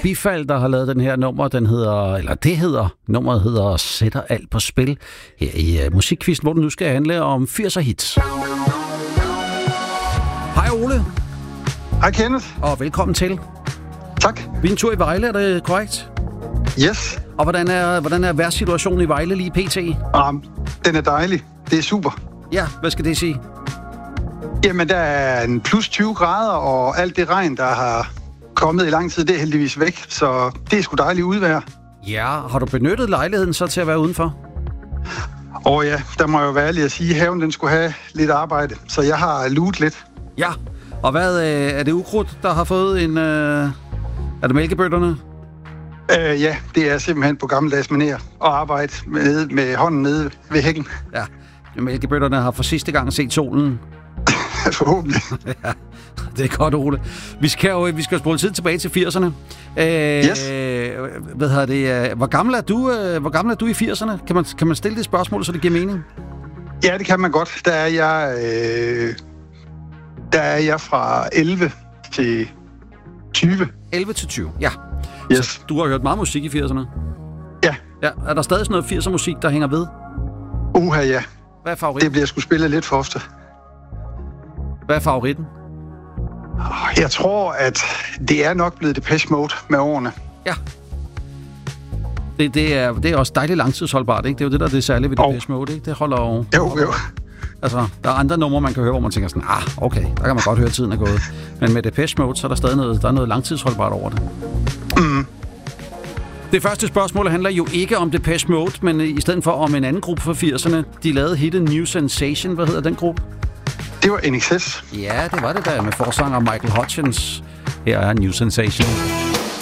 Bifald, der har lavet den her nummer. Nummeret hedder Sætter alt på spil. Her i Musikquizzen, hvor den nu skal handle om 80'er hits. Hej Ole. Hej Kenneth. Og velkommen til. Tak. Vi er en tur i Vejle, er det korrekt? Yes. Og hvordan er vejrsituationen i Vejle lige pt? Den er dejlig. Det er super. Ja, hvad skal det sige? Jamen, der er en plus 20 grader, og alt det regn, der har kommet i lang tid, det er heldigvis væk. Så det er sgu dejligt udvejr. Ja, har du benyttet lejligheden så til at være udenfor? Ja, der må jeg jo være ærlig at sige, at haven den skulle have lidt arbejde, så jeg har luet lidt. Ja, og hvad er det ukrudt, der har fået en... Er det mælkebøtterne? Ja, det er simpelthen på gammeldags manér at arbejde med hånden nede ved hækken. Ja, mælkebøtterne har for sidste gang set solen. Forhåbentlig. Ja, det er godt, Ole. Vi skal spole tid tilbage til 80'erne. Yes. Hvor gammel er du i 80'erne? Kan man stille det spørgsmål, så det giver mening? Ja, det kan man godt. Der er jeg fra 11 til 20. 11 til 20, ja. Yes. Så du har hørt meget musik i 80'erne? Ja. Ja. Er der stadig sådan noget 80'er musik, der hænger ved? Ja. Hvad er favoritten? Det bliver sgu spillet lidt for ofte. Hvad er favoritten? Jeg tror, at det er nok blevet Depeche Mode med årene. Ja. Det er også dejligt langtidsholdbart, ikke? Det er jo det, der er det særlige ved Depeche Mode, ikke? Det holder jo... Jo. Altså, der er andre numre, man kan høre, hvor man tænker sådan, okay, der kan man godt høre, at tiden er gået. Men med Depeche Mode, så er der stadig noget langtidsholdbart over det. Mm. Det første spørgsmål handler jo ikke om Depeche Mode, men i stedet for om en anden gruppe fra 80'erne. De lavede hittet New Sensation. Hvad hedder den gruppe? Det var NXS. Ja, det var det der med forsanger Michael Hutchence. Her er New Sensation.